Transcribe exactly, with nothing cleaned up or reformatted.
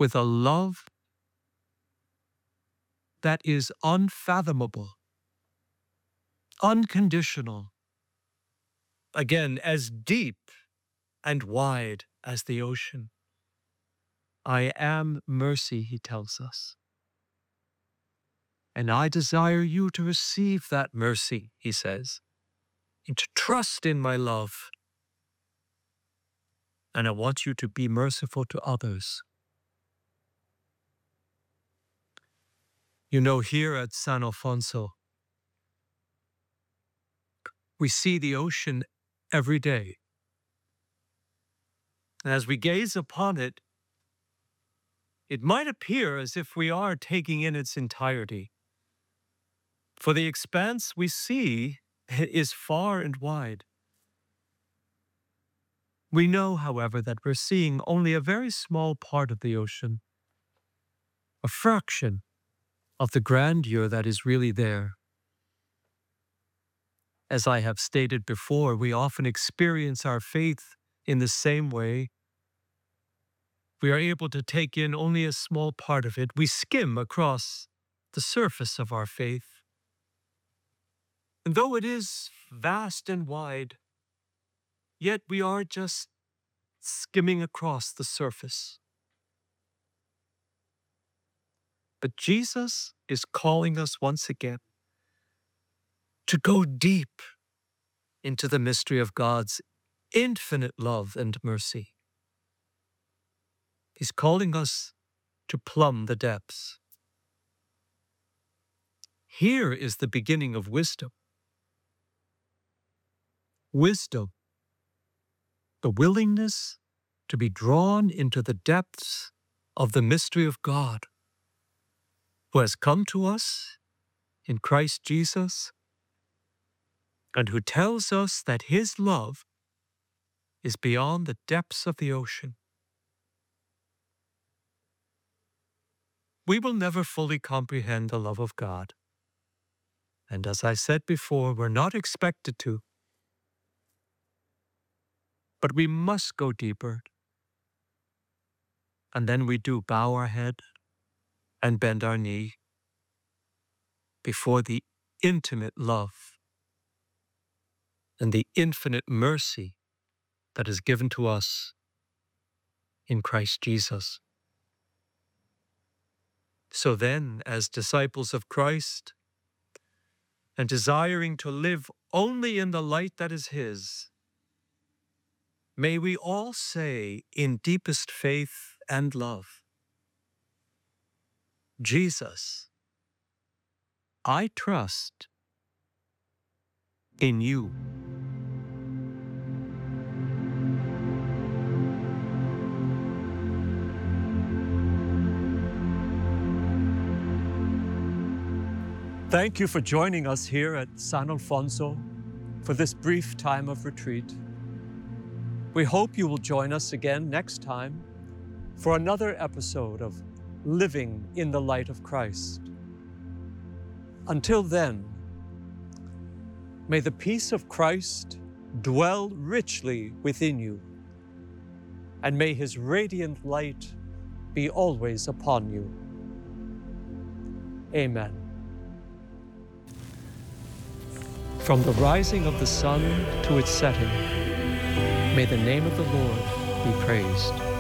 with a love that is unfathomable, unconditional, again, as deep and wide as the ocean. I am mercy, he tells us. And I desire you to receive that mercy, he says, and to trust in my love. And I want you to be merciful to others. You know, here at San Alfonso, we see the ocean every day. And as we gaze upon it, it might appear as if we are taking in its entirety. For the expanse we see is far and wide. We know, however, that we're seeing only a very small part of the ocean, a fraction of the grandeur that is really there. As I have stated before, we often experience our faith in the same way. We are able to take in only a small part of it. We skim across the surface of our faith. And though it is vast and wide, yet we are just skimming across the surface. But Jesus is calling us once again to go deep into the mystery of God's infinite love and mercy. He's calling us to plumb the depths. Here is the beginning of wisdom. Wisdom, the willingness to be drawn into the depths of the mystery of God, who has come to us in Christ Jesus, and who tells us that his love is beyond the depths of the ocean. We will never fully comprehend the love of God. And as I said before, we're not expected to. But we must go deeper. And then we do bow our head and bend our knee before the intimate love and the infinite mercy that is given to us in Christ Jesus. So then, as disciples of Christ, and desiring to live only in the light that is his, may we all say in deepest faith and love, Jesus, I trust in you. Thank you for joining us here at San Alfonso for this brief time of retreat. We hope you will join us again next time for another episode of Living in the Light of Christ. Until then, may the peace of Christ dwell richly within you, and may his radiant light be always upon you. Amen. From the rising of the sun to its setting, may the name of the Lord be praised.